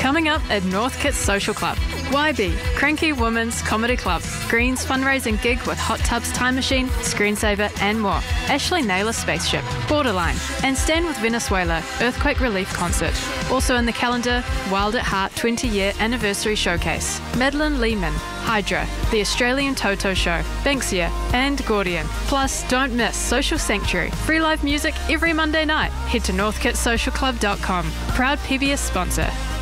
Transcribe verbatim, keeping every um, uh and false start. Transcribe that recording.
Coming up at North Kits Social Club. Y B, Cranky Women's Comedy Club. Greens fundraising gig with Hot Tubs Time Machine, Screensaver and more. Ashley Naylor Spaceship, Borderline, and Stand with Venezuela, Earthquake Relief Concert. Also in the calendar, Wild at Heart twenty year Anniversary Showcase. Madeline Lehman, Hydra, The Australian Toto Show, Banksia and Gordian. Plus, don't miss Social Sanctuary, free live music every Monday night. Head to north kits social club dot com. Proud P B S sponsor.